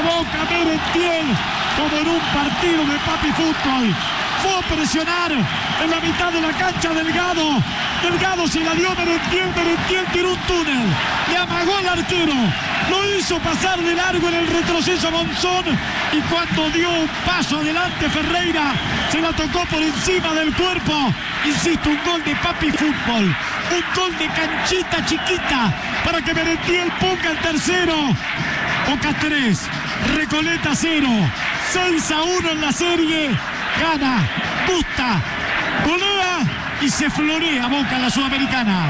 Boca, Merentiel, como en un partido de papi fútbol. Fue a presionar en la mitad de la cancha Delgado. Delgado se la dio a Merentiel. Merentiel tiró un túnel. Le amagó al arquero. Lo hizo pasar de largo en el retroceso a Monzón. Y cuando dio un paso adelante Ferreira, se la tocó por encima del cuerpo. Insisto, un gol de papi fútbol. Un gol de canchita chiquita para que Merentiel ponga el tercero. Boca 3, Recoleta 0. 6-1 en la serie. Gana, gusta, golea y se florea Boca en la Sudamericana.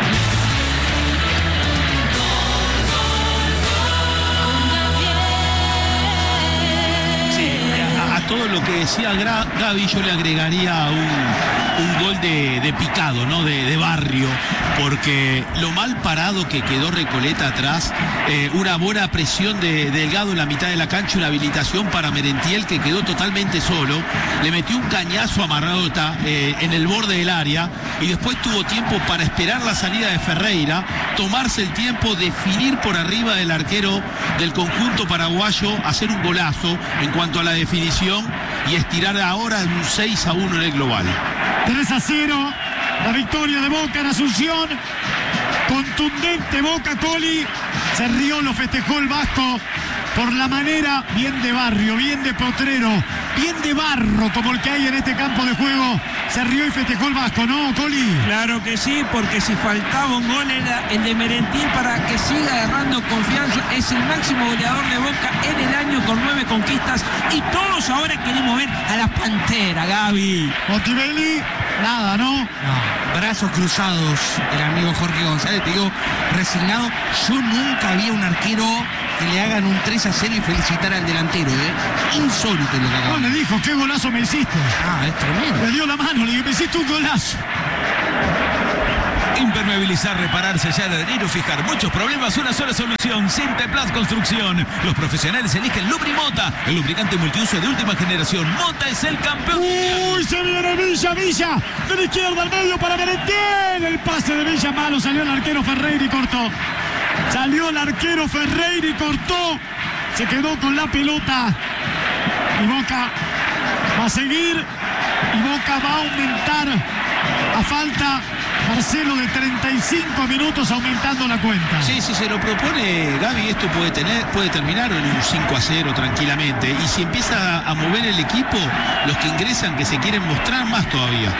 Sí, a todo lo que decía Gaby yo le agregaría un gol de picado, ¿no? De barrio, porque lo mal parado que quedó Recoleta atrás, una buena presión de Delgado en la mitad de la cancha, una habilitación para Merentiel que quedó totalmente solo, le metió un cañazo a Marrota en el borde del área y después tuvo tiempo para esperar la salida de Ferreira, tomarse el tiempo, definir por arriba del arquero del conjunto paraguayo, hacer un golazo en cuanto a la definición y estirar ahora un 6-1 en el global. 3-0, la victoria de Boca en Asunción. Contundente Boca, Coli. Se rió, lo festejó el Vasco por la manera, bien de barrio, bien de potrero, bien de barro como el que hay en este campo de juego. Se rió y festejó el Vasco, ¿no, Coli? Claro que sí, porque si faltaba un gol era el de Merentiel para que siga agarrando confianza. Es el máximo goleador de Boca en el año con 9 conquistas y todos ahora queremos ver a la Pantera, Gaby. Motivelli, nada, ¿no? No, brazos cruzados, el amigo Jorge González, te digo, resignado. Yo nunca vi a un arquero que le hagan un 3-0 y felicitar al delantero, insólito lo que acaba. No, le dijo, qué golazo me hiciste. Ah, es tremendo. Le dio la mano, le dijo, me hiciste un golazo. Impermeabilizar, reparar, sellar, adherir o fijar muchos problemas, una sola solución. Sinteplas Construcción. Los profesionales eligen Lubrimota, el lubricante multiuso de última generación. Mota es el campeón. Uy, se viene Villa. De la izquierda al medio para Merentiel. El pase de Villa malo. Salió el arquero Ferreira y cortó. Se quedó con la pelota. Y Boca va a seguir. Y Boca va a aumentar a falta, Marcelo, de 35 minutos, aumentando la cuenta. Sí, si se lo propone Gaby, esto puede terminar en un 5-0 tranquilamente. Y si empieza a mover el equipo, los que ingresan que se quieren mostrar más todavía.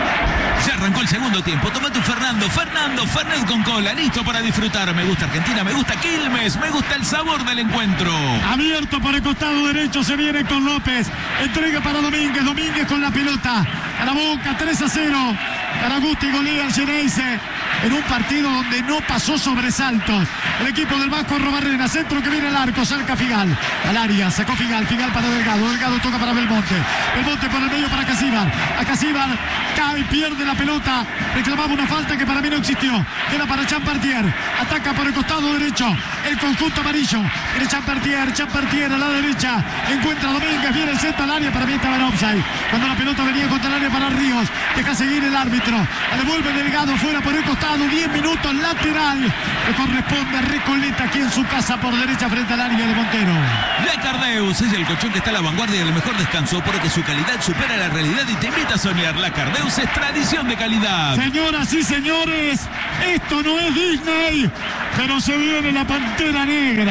Ya arrancó el segundo tiempo. Tomate un Fernando Fernet con cola, listo para disfrutar. Me gusta Argentina, me gusta Quilmes, me gusta el sabor del encuentro. Abierto por el costado derecho, se viene con López. Entrega para Domínguez con la pelota. A la Boca, 3-0. Caragusti golea al Geneise en un partido donde no pasó sobresaltos. El equipo del Vasco Robarrena, centro que viene al arco, salca Figal. Al área, sacó Figal para Delgado. Delgado toca para Belmonte por el medio para Casíbar. A Casíbar cae y pierde la pelota. Reclamaba una falta que para mí no existió. Queda para Champierre. Ataca por el costado derecho el conjunto amarillo. Viene Champierre a la derecha. Encuentra a Domínguez, viene el centro al área. Para mí estaba en offside. Cuando la pelota venía contra el área para Ríos. Deja seguir el árbitro. La devuelve Delgado fuera por el costado. 10 minutos lateral. Le corresponde a Recoleta aquí en su casa por derecha frente al área de Montero. La Cardeus es el colchón que está a la vanguardia del mejor descanso porque su calidad supera la realidad y te invita a soñar. La Cardeus es tradición de calidad. Señoras y señores, esto no es Disney, pero se viene la Pantera Negra.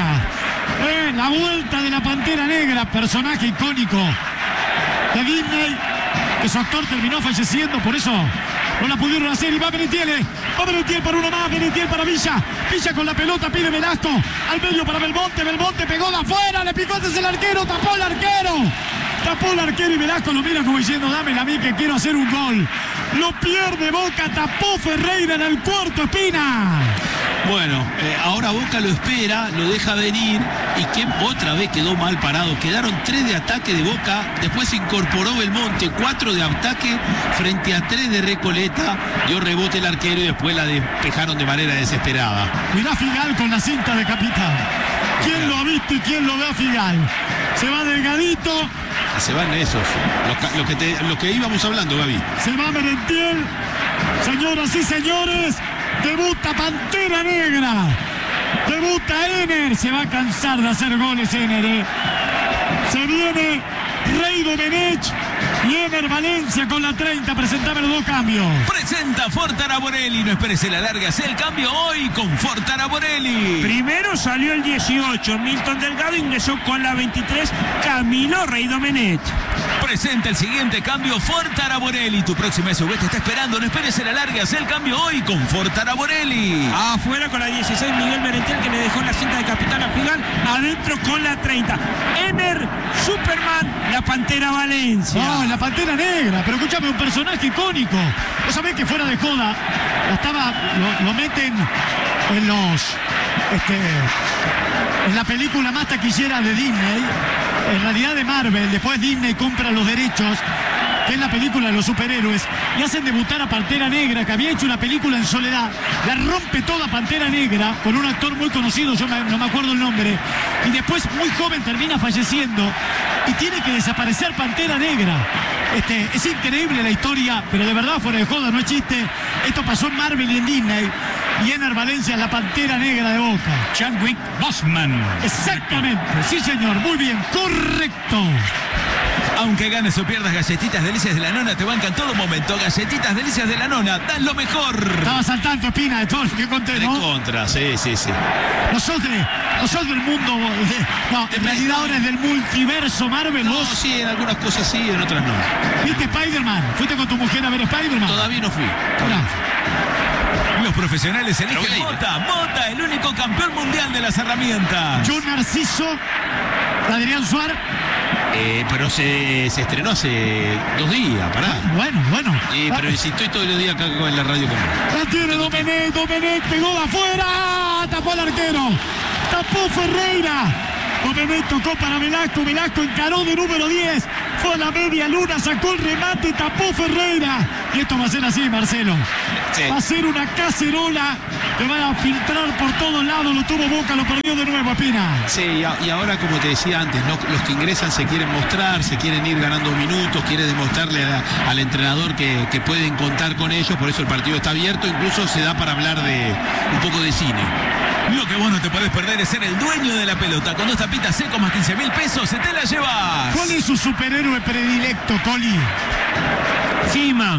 La vuelta de la Pantera Negra, personaje icónico de Disney, que su actor terminó falleciendo, por eso no la pudieron hacer. Y va Merentiel para uno más, Merentiel para Villa con la pelota, pide Velasco, al medio para Belmonte pegó de afuera, le picó antes el arquero, tapó el arquero y Velasco lo mira como diciendo, dámela a mí que quiero hacer un gol. Lo pierde Boca, tapó Ferreira en el cuarto, Espina. Bueno, ahora Boca lo espera, lo deja venir y que otra vez quedó mal parado. Quedaron 3 de ataque de Boca, después se incorporó Belmonte, 4 de ataque frente a 3 de Recoleta. Dio rebote el arquero y después la despejaron de manera desesperada. Mirá Figal con la cinta de capitán. ¿Quién lo ha visto y quién lo ve a Figal? Se va Delgadito. Se van esos, lo que íbamos hablando, Gaby. Se va Merentiel. Señoras y señores, debuta Pantera Negra. Debuta Ener. Se va a cansar de hacer goles Ener. Se viene Rey Domenech y Ener Valencia con la 30. Presentame los dos cambios. Presenta Ford Taraborelli. No esperes la larga. Haz el cambio hoy con Ford Taraborelli. Primero salió el 18. Milton Delgado ingresó con la 23. Camilo Rey Domenech. Presenta el siguiente cambio Ford Taraborelli. Tu próxima SUV te está esperando. No esperes la larga. Haz el cambio hoy con Ford Taraborelli. Afuera con la 16 Miguel Merentiel, que le dejó la cinta de capitán a Figal. Adentro con la 30. Ener Superman, la Pantera Valencia. No, la Pantera Negra. Pero escúchame, un personaje icónico. Vos sabés que fuera de joda lo meten en en la película más taquillera de Disney, en realidad de Marvel. Después Disney compra los derechos, que es la película de los superhéroes, y hacen debutar a Pantera Negra, que había hecho una película en soledad. La rompe toda Pantera Negra con un actor muy conocido, yo no me acuerdo el nombre, y después muy joven termina falleciendo y tiene que desaparecer Pantera Negra. Es increíble la historia, pero de verdad, fuera de joda, no es chiste. Esto pasó en Marvel y en Disney. Y Ener Valencia es la Pantera Negra de Boca. Chadwick Boseman. Exactamente, sí señor, muy bien, correcto. Aunque ganes o pierdas, Galletitas Delicias de la Nona te bancan todo momento. Galletitas Delicias de la Nona, dan lo mejor. Estabas al tanto, Espina, de todo lo que conté, ¿no? De contra, sí. No sos del mundo, no, en realidad ahora es del multiverso Marvel. No, vos. sí, en algunas cosas sí, en otras no. ¿Viste Spider-Man? ¿Fuiste con tu mujer a ver Spider-Man? Todavía no fui. Los profesionales eligen Pero Mota. Mota, el único campeón mundial de las herramientas. John Narciso, Adrián Suárez. Pero se estrenó hace 2 días, pará. Bueno. Pero si estoy todo el día acá en la radio con vos. La tiene Domenech, pegó de afuera, tapó al arquero, tapó Ferreira. Domenech tocó para Velasco, encaró de número 10, fue a la media luna, sacó el remate, tapó Ferreira. Y esto va a ser así, Marcelo. Sí. Va a ser una cacerola que va a filtrar por todos lados. Lo tuvo Boca, lo perdió de nuevo, Espina. Sí, y ahora, como te decía antes, ¿no? Los que ingresan se quieren mostrar, se quieren ir ganando minutos, quieren demostrarle al entrenador que pueden contar con ellos, por eso el partido está abierto, incluso se da para hablar de un poco de cine. Lo que vos no te podés perder es ser el dueño de la pelota. Con 2 tapitas secos más 15.000 pesos, se te la llevas. ¿Cuál es su superhéroe predilecto, Coli? He-Man.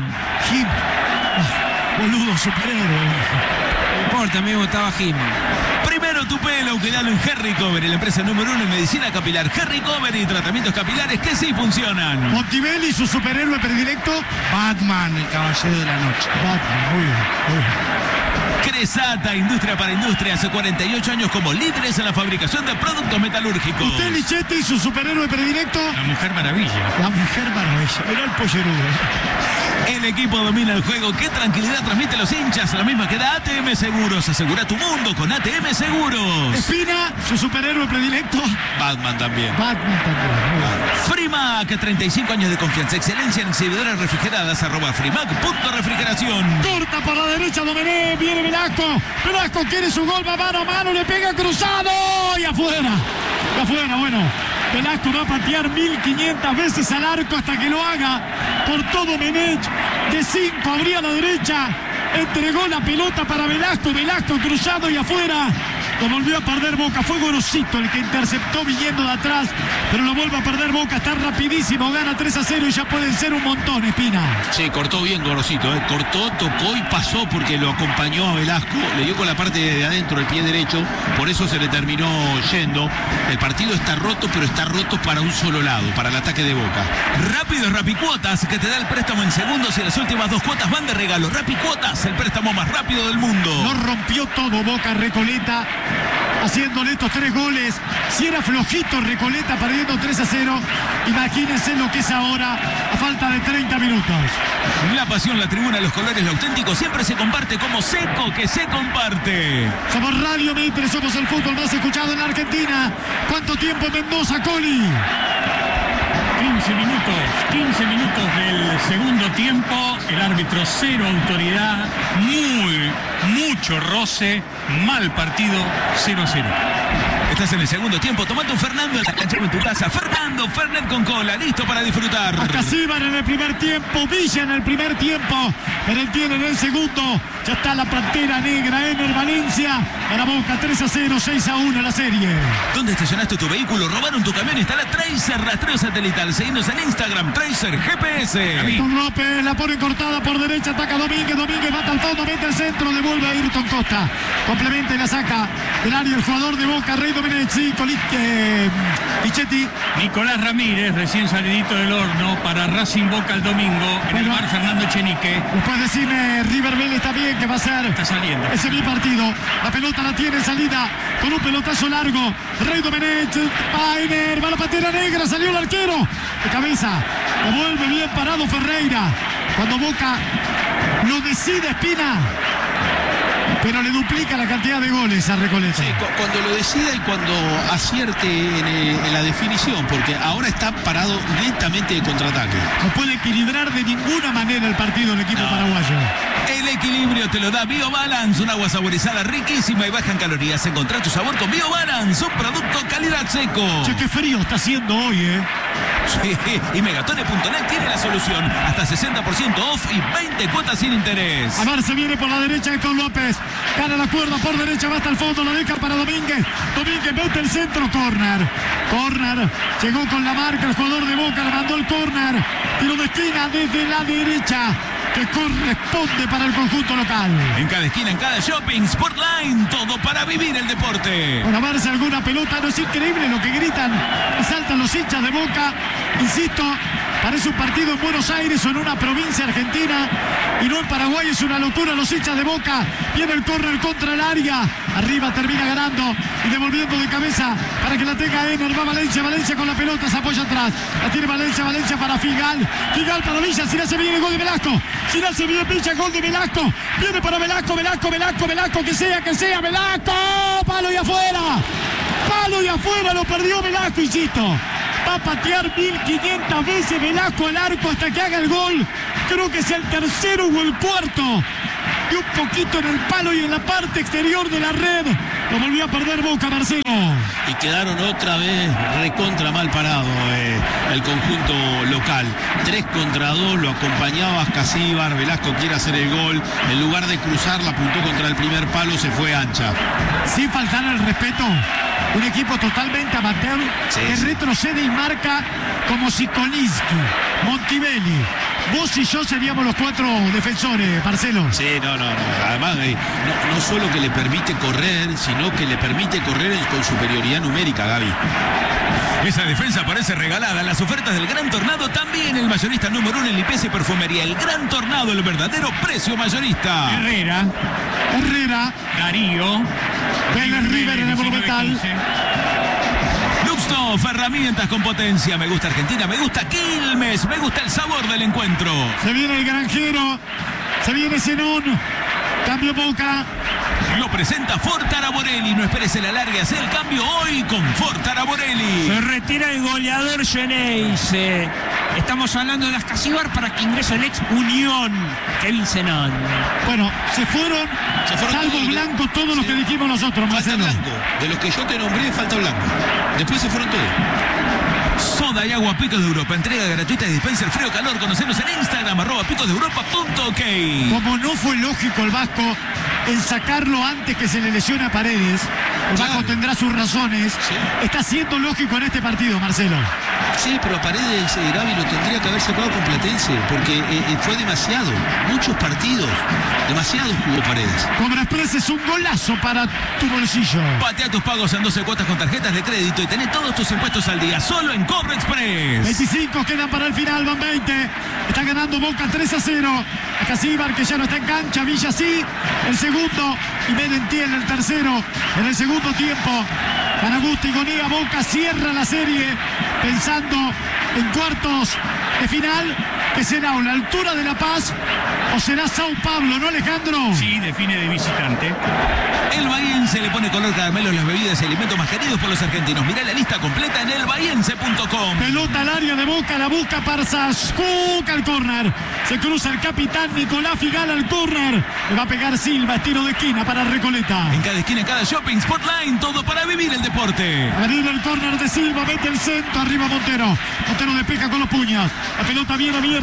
Boludo, superhéroe. No importa, a mí me gustaba He-Man. Primero tu pelo, cuidalo en Harry Cover, la empresa número 1 en medicina capilar. Harry Cover y tratamientos capilares que sí funcionan. Montivelli, su superhéroe predilecto. Batman, el caballero de la noche. Batman, muy bien. Cresata, industria para industria, hace 48 años como líderes en la fabricación de productos metalúrgicos. Usted, Lichetti, su superhéroe predilecto. La Mujer Maravilla. La Mujer Maravilla. Mirá el pollerudo. El equipo domina el juego. ¿Qué tranquilidad transmite los hinchas? La misma que da ATM Seguros. Asegura tu mundo con ATM Seguros. Espina, su superhéroe predilecto. Batman también. Batman también. Muy bien. Frimac, 35 años de confianza, excelencia en exhibidoras refrigeradas, @frimac.refrigeración. Corta por la derecha, Domenech, viene Velasco. Velasco quiere su gol, va mano a mano, le pega cruzado y afuera. Bueno. Velasco va a patear 1500 veces al arco hasta que lo haga. Cortó Domenech, de 5 abría a la derecha, entregó la pelota para Velasco cruzado y afuera. Lo volvió a perder Boca, fue Gorosito el que interceptó viniendo de atrás, pero lo vuelve a perder Boca, está rapidísimo, gana 3-0 y ya pueden ser un montón, Espina. Sí, cortó bien Gorosito, cortó, tocó y pasó porque lo acompañó a Velasco, le dio con la parte de adentro, el pie derecho, por eso se le terminó yendo. El partido está roto, pero está roto para un solo lado, para el ataque de Boca. Rápido Rapicuotas, que te da el préstamo en segundos y las últimas 2 cuotas van de regalo. Rapicuotas, el préstamo más rápido del mundo. Lo rompió todo Boca, Recoleta, haciéndole estos 3 goles. Si era flojito Recoleta perdiendo 3-0, imagínense lo que es ahora a falta de 30 minutos. La pasión, la tribuna, los colores, lo auténtico siempre se comparte como Seco, que se comparte. Somos Radio Mitre, somos el fútbol más escuchado en la Argentina. ¿Cuánto tiempo en Mendoza, Coli? 15 minutos del segundo tiempo. El árbitro 0 autoridad. Mucho roce. Mal partido. 0-0. Estás en el segundo tiempo, tomate un Fernando en la cancha en tu casa. Fernando, Fernet con cola, listo para disfrutar. Acá Silva en el primer tiempo, Villa en el primer tiempo, Merentiel en el segundo. Ya está la Pantera Negra, Ener Valencia. Para Boca 3-0, 6-1 la serie. ¿Dónde estacionaste tu vehículo? ¿Robaron tu camión? Instala Tracer Rastreo Satelital. Seguinos en Instagram, Tracer GPS. Ayrton López la pone cortada por derecha, ataca Domínguez, mata al fondo, mete el centro, devuelve a Ayrton Costa. Complementa y la saca del área el jugador de Boca, Rey Domenech, Pichetti. Nicolás Ramírez, recién salidito del horno para Racing Boca el domingo en el bar Fernando Echenique. Después decime, River Vélez también, que va a ser. Está saliendo. Ese es mi partido. La pelota la tiene en salida con un pelotazo largo. Rey Domenech, Painer, va la Pantera Negra, salió el arquero. De cabeza, devuelve bien parado Ferreira. Cuando Boca lo decide Espina, pero le duplica la cantidad de goles a Recoleta. Sí, cuando lo decida y cuando acierte en la definición, porque ahora está parado netamente de contraataque. No puede equilibrar de ninguna manera el partido el equipo paraguayo. El equilibrio te lo da BioBalance, un agua saborizada riquísima y baja en calorías. Encontrá tu sabor con BioBalance, un producto calidad seco. Che, qué frío está haciendo hoy, Sí, y Megatone.net tiene la solución. Hasta 60% off y 20 cuotas sin interés. A ver, se viene por la derecha Héctor López. Gana la cuerda por derecha, va hasta el fondo, lo deja para Domínguez. Domínguez mete el centro, córner. Córner, llegó con la marca el jugador de Boca, le mandó el córner. Tiro de esquina desde la derecha, que corresponde para el conjunto local. En cada esquina, en cada shopping, Sportline, todo para vivir el deporte. Para verse alguna pelota, no es increíble lo que gritan y saltan los hinchas de Boca. Insisto, parece un partido en Buenos Aires o en una provincia argentina y no en Paraguay, es una locura los hinchas de Boca. Viene el córner contra el área, arriba termina ganando y devolviendo de cabeza para que la tenga Ener, va Valencia, Valencia con la pelota, se apoya atrás, la tiene Valencia, Valencia para Figal, Figal para Villa, si hace bien el gol de Velasco, si hace bien Villa, gol de Velasco, viene para Velasco, que sea, Velasco, palo y afuera, lo perdió Velasco, insisto. Va a patear 1500 veces Velasco al arco hasta que haga el gol. Creo que es el tercero o el cuarto. Y un poquito en el palo y en la parte exterior de la red. Lo volvió a perder Boca, Marcelo. Y quedaron otra vez recontra mal parado el conjunto local. 3 contra 2, lo acompañaba Ascasíbar, Velasco quiere hacer el gol. En lugar de cruzar, la apuntó contra el primer palo, se fue ancha. Sin faltar el respeto, un equipo totalmente amateur que retrocede y marca como Sikolinski, Montivelli. Vos y yo seríamos los 4 defensores, Marcelo. Sí, no. Además, no solo que le permite correr, sino que le permite correr con superioridad numérica, Gaby. Esa defensa parece regalada. Las ofertas del Gran Tornado también. El mayorista número 1 en limpieza y perfumería. El Gran Tornado, el verdadero precio mayorista. Herrera, Darío, Vélez River en el Monumental. Luxtoff, herramientas con potencia. Me gusta Argentina, me gusta Quilmes, me gusta el sabor del encuentro. Se viene el granjero, se viene Zenón, cambio Boca. Lo presenta Ford Taraborelli. No esperes el alargue, haz el cambio hoy con Ford Taraborelli. Se retira el goleador Geneise. Estamos hablando de Ascasíbar para que ingrese el ex Unión, Kevin Zenón. Bueno, se fueron salvo todos, Blanco, todos los que dijimos nosotros, Falta Marcelo. Blanco. De los que yo te nombré, falta Blanco. Después se fueron todos. Soda y agua Picos de Europa. Entrega gratuita de dispenser frío calor. Conocenos en Instagram, @picosdeeuropa.ok. Como no fue lógico el Vasco en sacarlo antes que se le lesione a Paredes, el Vasco tendrá sus razones. Sí. Está siendo lógico en este partido, Marcelo. Sí, pero a Paredes, Gaby, lo tendría que haber sacado con Platense, porque fue demasiado. Muchos partidos. Demasiado jugó Paredes. Cobra Express es un golazo para tu bolsillo. Patea tus pagos en 12 cuotas con tarjetas de crédito y tenés todos tus impuestos al día. Solo en Cobra Express. 25 quedan para el final, van 20. Está ganando Boca 3-0. Ascasíbar, que ya no está en cancha. Villa sí, el segundo. Y Merentiel el tercero en el segundo tiempo. Canagusti gonea, Boca cierra la serie pensando en cuartos de final, que será a la altura de La Paz o será Sao Paulo, ¿no, Alejandro? Sí, define de visitante. El Bahiense le pone color caramelo a las bebidas y alimentos más queridos por los argentinos. Mirá la lista completa en elbahiense.com. Pelota al área de Boca, la busca Parsas, Cook al córner. Se cruza el capitán Nicolás Figal al córner. Le va a pegar Silva, tiro de esquina para Recoleta. En cada esquina, en cada shopping, Sportline, todo para vivir el deporte. A venir el córner de Silva, mete el centro, arriba Montero. Montero despeja con los puños. La pelota bien abierta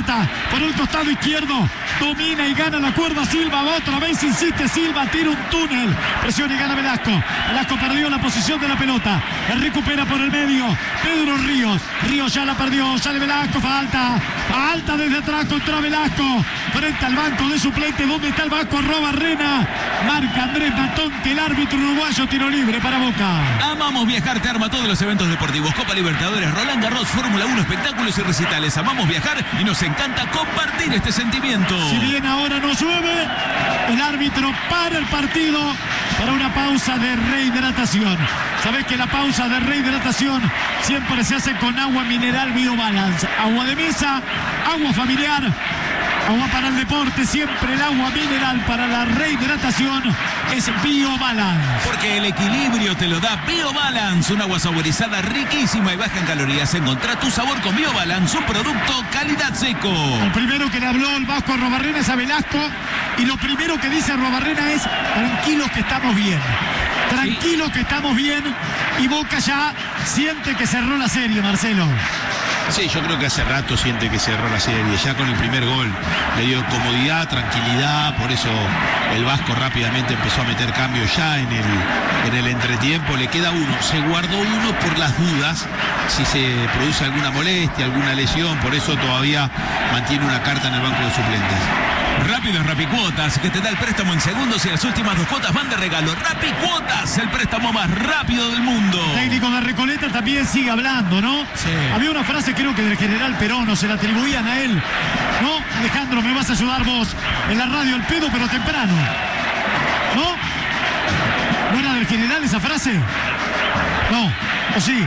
abierta por el costado izquierdo. Domina y gana la cuerda Silva. Otra vez insiste Silva. Tira un túnel. Presiona y gana Velasco. Velasco perdió la posición de la pelota. La recupera por el medio. Pedro Ríos. Ríos ya la perdió. Sale Velasco. Falta. Falta desde atrás contra Velasco. Frente al banco de suplente. ¿Dónde está el Vasco? Arrobarrena. Marca Andrés Matonte, el árbitro uruguayo. Tiro libre para Boca. Amamos Viajar, te arma todos los eventos deportivos. Copa Libertadores, Roland Garros, Fórmula 1, espectáculos y recitales. Amamos viajar y nos encanta compartir este sentimiento. Si bien ahora no llueve, el árbitro para el partido para una pausa de rehidratación. Sabés que la pausa de rehidratación siempre se hace con agua mineral BioBalance. Agua de mesa, agua familiar, agua para el deporte. Siempre el agua mineral para la rehidratación es BioBalance. Porque el equilibrio te lo da BioBalance, un agua saborizada riquísima y baja en calorías. Encontrá tu sabor con BioBalance, un producto calidad seco. El primero que le habló el Vasco a Arrobarrena es a Velasco, y lo primero que dice Arrobarrena es: tranquilos que estamos bien. Tranquilos que estamos bien, y Boca ya siente que cerró la serie, Marcelo. Sí, yo creo que hace rato siente que cerró la serie. Ya con el primer gol le dio comodidad, tranquilidad. Por eso el Vasco rápidamente empezó a meter cambios ya en el entretiempo. Le queda uno. Se guardó uno por las dudas si se produce alguna molestia, alguna lesión. Por eso todavía mantiene una carta en el banco de suplentes. Rápido Rapicuotas, que te da el préstamo en segundos y las últimas 2 cuotas van de regalo. Rapicuotas, el préstamo más rápido del mundo. El técnico de Recoleta también sigue hablando, ¿no? Sí. Había una frase, creo que del general Perón, o se la atribuían a él. ¿No? Alejandro, me vas a ayudar vos en la radio, el pedo, pero temprano. ¿No? ¿No era del general esa frase? No, ¿o sí?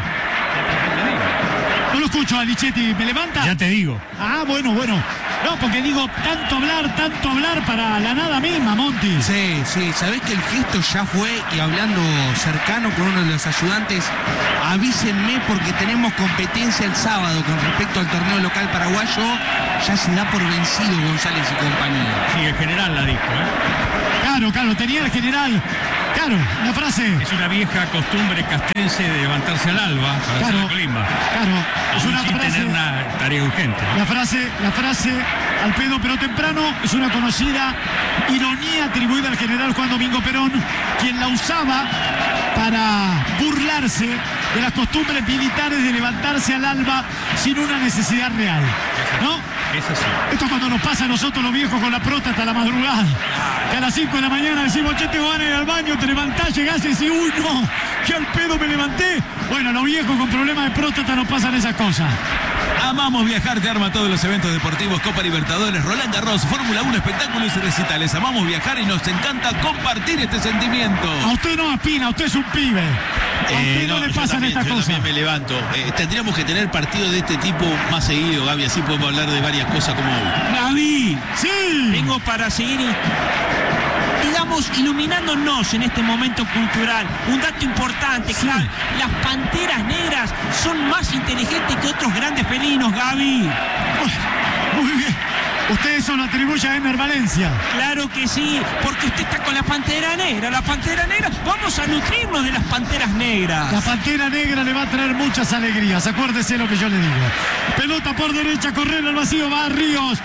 No lo escucho a Lichetti, ¿me levanta? Ya te digo. Ah, bueno. No, porque digo, tanto hablar para la nada misma, Monti. Sí, sabés que el gesto ya fue, y hablando cercano con uno de los ayudantes, avísenme porque tenemos competencia el sábado con respecto al torneo local paraguayo. Ya se da por vencido González y compañía. Sí, el general la dijo, ¿eh? Claro, tenía el general. Claro, la frase. Es una vieja costumbre castrense de levantarse al alba para hacer la colimba. Claro, es Aún una sin frase. tener una tarea urgente. La frase al pedo pero temprano es una conocida ironía atribuida al general Juan Domingo Perón, quien la usaba para burlarse de las costumbres militares de levantarse al alba sin una necesidad real, ¿no? Es así. Esto cuando nos pasa a nosotros los viejos con la próstata a la madrugada, que a las 5 de la mañana decimos: che, te van a ir al baño, te levantás, llegás y decís: uy, no, que al pedo me levanté. Bueno, los viejos con problemas de próstata nos pasan esas cosas. Amamos viajar, te arma todos los eventos deportivos, Copa Libertadores, Roland Garros, Fórmula 1, espectáculos y recitales. Amamos viajar y nos encanta compartir este sentimiento. A usted no apina, usted es un pibe. A usted no le pasan estas yo cosas. también me levanto. Tendríamos que tener partidos de este tipo más seguido, Gaby, así podemos hablar de varias cosas como hoy. Gaby, Sí. vengo para seguir, digamos, iluminándonos en este momento cultural. Un dato importante, claro, las panteras negras son más inteligentes que otros grandes felinos, Gaby. Muy bien. Usted eso lo atribuye a Ener Valencia. Claro que sí, porque usted está con la pantera negra. La pantera negra, vamos a nutrirnos de las panteras negras. La pantera negra le va a traer muchas alegrías. Acuérdese lo que yo le digo. Pelota por derecha, correr al vacío, va a Ríos.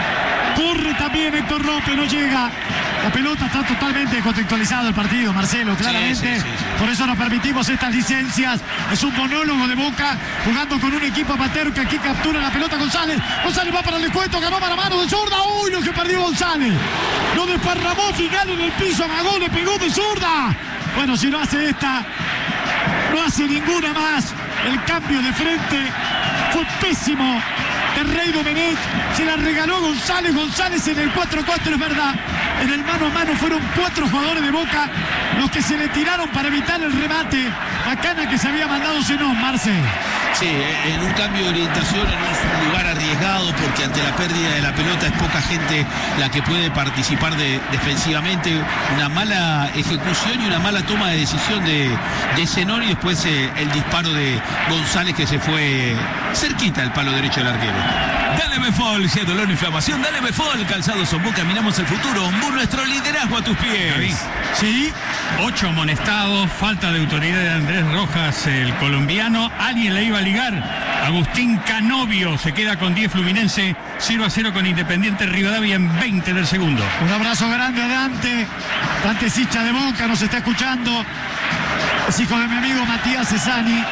Corre también Héctor López, no llega. La pelota está totalmente contextualizado el partido, Marcelo, claramente. Sí. Por eso nos permitimos estas licencias. Es un monólogo de Boca jugando con un equipo amateur que aquí captura la pelota González. González va para el descuento, ganó para mano de zurda. ¡Uy, lo que perdió González! Lo desparramó Figal en el piso, amagó, le pegó de zurda. Bueno, si no hace esta, no hace ninguna más. El cambio de frente fue pésimo de Rey Domenech, se la regaló González en el 4-4, es verdad. En el mano a mano fueron 4 jugadores de Boca los que se le tiraron para evitar el remate. Bacana que se había mandado Zenón, Marce. Sí, en un cambio de orientación, en un lugar arriesgado, porque ante la pérdida de la pelota es poca gente la que puede participar defensivamente. Una mala ejecución y una mala toma de decisión de Zenón, y después el disparo de González que se fue cerquita al palo derecho del arquero. Dale Befol, si hay dolor o inflamación, dale Befol. Calzados Ombú, caminamos el futuro. Ombú, nuestro liderazgo a tus pies. Sí, 8 amonestados, falta de autoridad de Andrés Rojas, el colombiano. Alguien le iba a ligar. Agustín Canovio se queda con 10 Fluminense, 0-0 con Independiente Rivadavia en 20 del segundo. Un abrazo grande a Dante. Dante es hincha de Boca, nos está escuchando. Es hijo de mi amigo Matías Cesani.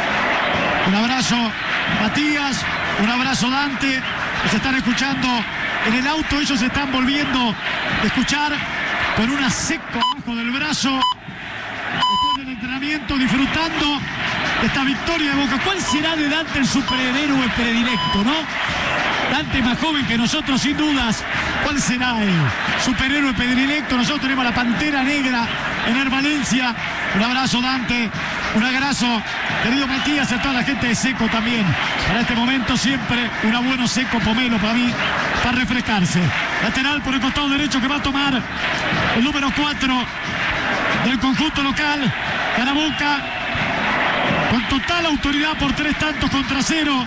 Un abrazo, Matías. Un abrazo, Dante. Nos están escuchando en el auto. Ellos están volviendo a escuchar con una seco abajo del brazo. Después del entrenamiento, disfrutando de esta victoria de Boca. ¿Cuál será de Dante el superhéroe predilecto, no? Dante más joven que nosotros, sin dudas. ¿Cuál será el superhéroe predilecto? Nosotros tenemos la Pantera Negra en el Valencia. Un abrazo, Dante. Un abrazo, querido Matías, a toda la gente de Seco también. Para este momento siempre un bueno Seco pomelo para mí, para refrescarse. Lateral por el costado derecho que va a tomar el número 4 del conjunto local. Gana Boca con total autoridad por 3 tantos contra 0.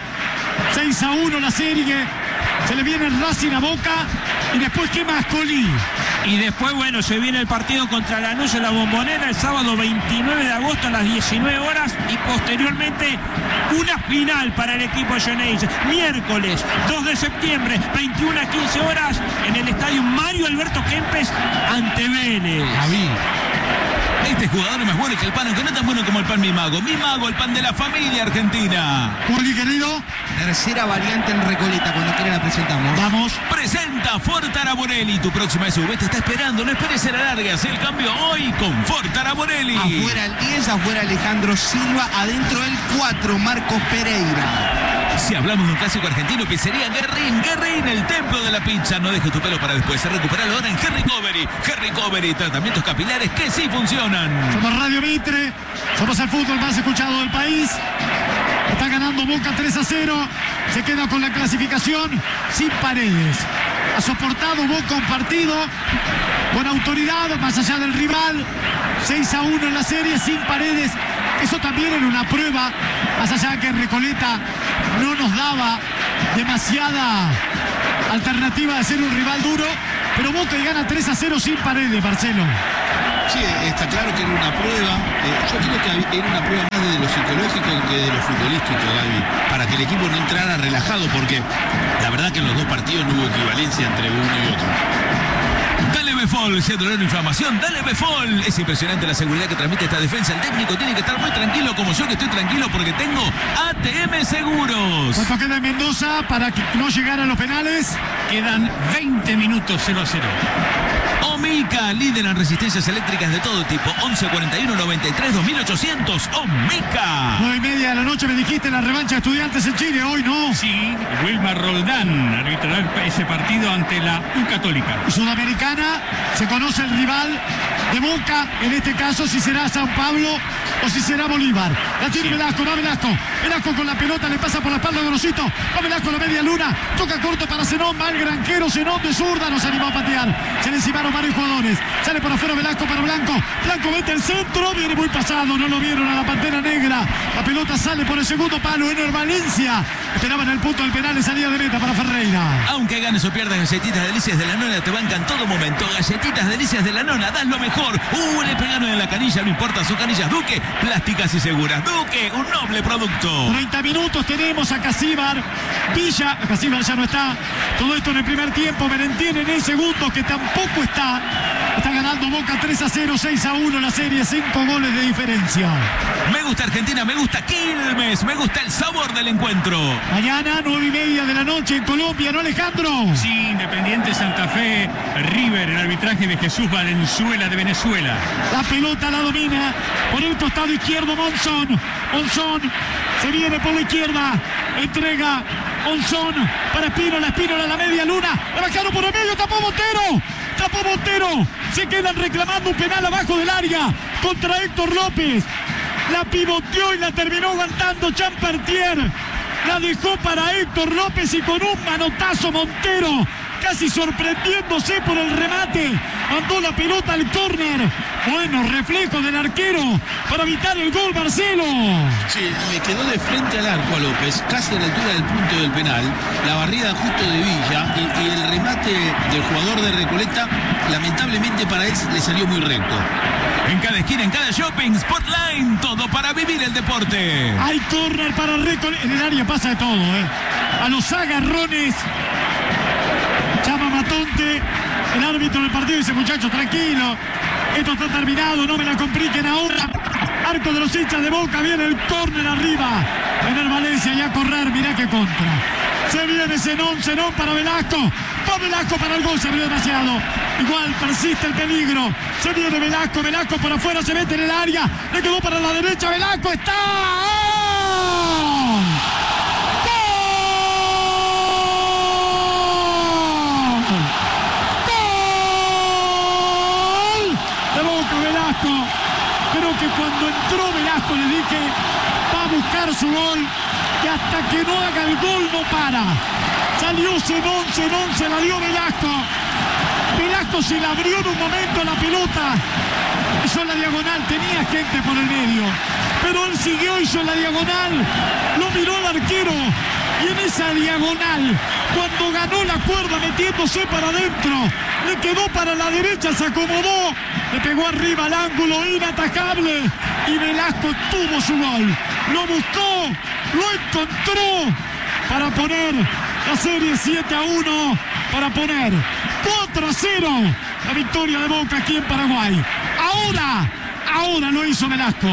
6-1 la serie. Se le viene el Racing a Boca. Y después, ¿qué más, Coli? Y después, bueno, se viene el partido contra Lanús en la Bombonera el sábado 29 de agosto a las 19 horas. Y posteriormente una final para el equipo Geneise. Miércoles 2 de septiembre, 21 a 15 horas en el estadio Mario Alberto Kempes ante Vélez. Javi. Este jugador es más bueno que el pan, aunque no tan bueno como el pan Mi Mago. Mi Mago, el pan de la familia argentina. Coli, querido. Tercera variante en Recoleta, cuando quiera la presentamos. Vamos. Presenta Ford Araborelli. Tu próxima SUV te está esperando. No esperes a la larga. Haz el cambio hoy con Ford Araborelli. Afuera el 10, afuera Alejandro Silva, adentro el 4, Marcos Pereira. Si hablamos de un clásico argentino, pizzería Guerrín. Guerrín, el templo de la pizza. No dejes tu pelo para después. Recuperalo ahora en Henry Covery. Henry Covery, tratamientos capilares que sí funcionan. Somos Radio Mitre. Somos el fútbol más escuchado del país. Está ganando Boca 3-0. Se queda con la clasificación sin Paredes. Ha soportado Boca un partido con autoridad, más allá del rival. 6-1 en la serie sin Paredes. Eso también era una prueba, más allá de que Recoleta no nos daba demasiada alternativa de ser un rival duro. Pero Boca gana 3-0 sin Paredes, Marcelo. Sí, está claro que era una prueba. Yo creo que era una prueba más de lo psicológico que de lo futbolístico, Gaby, para que el equipo no entrara relajado, porque la verdad que en los dos partidos no hubo equivalencia entre uno y otro. Dale Befol, si es dolor o inflamación, dale Befol. Es impresionante la seguridad que transmite esta defensa. El técnico tiene que estar muy tranquilo, como yo que estoy tranquilo porque tengo ATM Seguros. ¿Cuánto queda en Mendoza para que no llegara a los penales? Quedan 20 minutos, 0-0. Omica, líder en resistencias eléctricas de todo tipo. 1141-93-2800. Omica. 9:30 de la noche me dijiste la revancha de Estudiantes en Chile. Hoy no. Sí, Wilmar Roldán arbitrará ese partido ante la U Católica. Sudamericana, se conoce el rival de Boca, en este caso si será San Pablo o si será Bolívar. La tiene Velasco, va Velasco. Velasco con la pelota, le pasa por la espalda a Gorosito. Va Velasco a la media luna, toca corto para Zenón, va el granjero Zenón de zurda, nos animó a patear. Se le encimaron varios jugadores. Sale por afuera Velasco para Blanco. Blanco mete el centro, viene muy pasado, no lo vieron a la Pantera Negra. La pelota sale por el segundo palo en el Valencia. Esperaban el punto del penal de salida de meta para Ferreira. Aunque ganes o pierdas, Galletitas Delicias de la Nona te bancan en todo momento. Galletitas Delicias de la Nona, das lo mejor. Le pegaron en la canilla, no importa, sus canillas Duque, plásticas y seguras. Duque, un noble producto. 30 minutos tenemos a Casíbar. Villa, Casíbar ya no está. Todo esto en el primer tiempo. Merentiel en el segundo, que tampoco está. Está ganando Boca 3-0, 6-1 la serie, 5 goles de diferencia. Me gusta Argentina, me gusta Quilmes, me gusta el sabor del encuentro. Mañana, 9:30 de la noche en Colombia, ¿no, Alejandro? Sí, Independiente Santa Fe, River, el arbitraje de Jesús Valenzuela de Venezuela. La pelota la domina por el costado izquierdo Monzón. Monzón se viene por la izquierda, entrega Monzón para Espínola, Espínola a la media luna, la bajaron por el medio, tapó Montero. Tapó Montero, se quedan reclamando un penal abajo del área contra Héctor López. La pivoteó y la terminó aguantando Champertier. La dejó para Héctor López y con un manotazo Montero, casi sorprendiéndose por el remate, mandó la pelota al córner. Bueno, reflejo del arquero para evitar el gol, Marcelo. Sí, le quedó de frente al arco a López, casi a la altura del punto del penal. La barrida justo de Villa y el remate del jugador de Recoleta, lamentablemente para él, le salió muy recto. En cada esquina, en cada shopping, Spotline, todo para vivir el deporte. Hay córner para Récord. En el área pasa de todo, A los agarrones. Llama Matonte. El árbitro del partido dice, muchachos, tranquilo. Esto está terminado, no me la compliquen ahora. Arco de los hinchas de Boca, viene el córner arriba. En el Valencia y a correr, mirá qué contra. Se viene Zenón para Velasco. Va Velasco para el gol, se abrió demasiado. Igual persiste el peligro. Se viene Velasco por afuera, se mete en el área. Le quedó para la derecha, Velasco está. Velasco. Creo que cuando entró Velasco le dije, va a buscar su gol y hasta que no haga el gol no para. Salió Zenón se la dio Velasco. Velasco se la abrió en un momento la pelota. Hizo en la diagonal, tenía gente por el medio. Pero él siguió, hizo en la diagonal. Lo miró el arquero. Y en esa diagonal, cuando ganó la cuerda metiéndose para adentro, le quedó para la derecha, se acomodó, le pegó arriba al ángulo, inatajable. Y Velasco tuvo su gol. Lo buscó, lo encontró para poner la serie 7-1, para poner 4-0 la victoria de Boca aquí en Paraguay. Ahora lo hizo Velasco.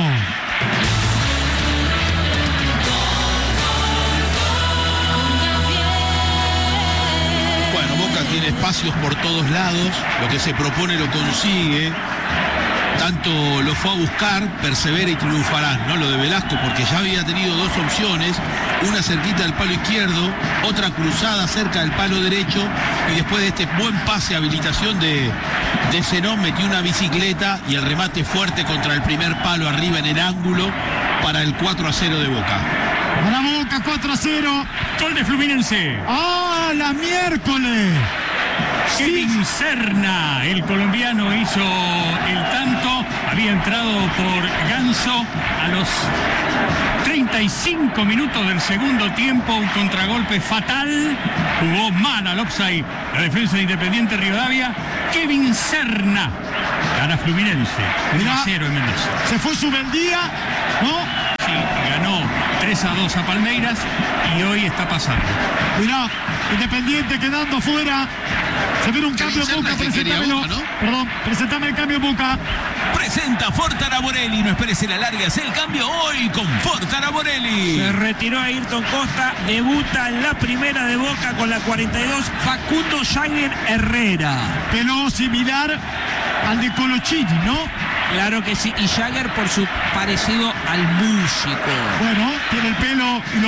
Tiene espacios por todos lados, lo que se propone lo consigue, tanto lo fue a buscar, persevera y triunfará, ¿no? Lo de Velasco, porque ya había tenido dos opciones, una cerquita del palo izquierdo, otra cruzada cerca del palo derecho, y después de este buen pase, habilitación de Zenón, metió una bicicleta y el remate fuerte contra el primer palo arriba en el ángulo para el 4-0 de Boca. Para Boca 4-0. Gol de Fluminense. ¡Ah, la miércoles! Kevin Serna, el colombiano, hizo el tanto. Había entrado por Ganso a los 35 minutos del segundo tiempo. Un contragolpe fatal. Jugó mal al offside la defensa de Independiente Rivadavia. Kevin Serna gana Fluminense 1-0 en Mendoza. Se fue Subeldía, ¿no? Sí, ganó 3-2 a Palmeiras y hoy está pasando. Mirá, Independiente quedando fuera. Se viene un cambio en Boca, presentámelo. ¿No? Perdón, presentame el cambio en Boca. Presenta Ford Araborelli, no esperes el alargue, hace el cambio hoy con Ford Araborelli. Se retiró Ayrton Costa, debuta en la primera de Boca con la 42, Facundo Jagger Herrera. Pelo similar al de Colochini, ¿no? Claro que sí, y Jagger por su parecido al músico. Bueno, tiene el pelo y lo